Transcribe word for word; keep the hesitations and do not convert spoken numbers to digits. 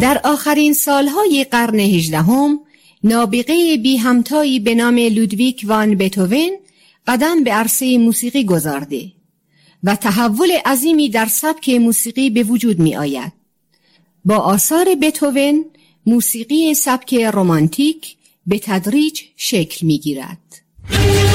در آخرین سالهای قرن هجدهم نابغه بی همتایی به نام لودویک وان بتهوون قدم به عرصه موسیقی گذارده و تحول عظیمی در سبک موسیقی به وجود می آید. با آثار بتهوون موسیقی سبک رمانتیک به تدریج شکل می گیرد.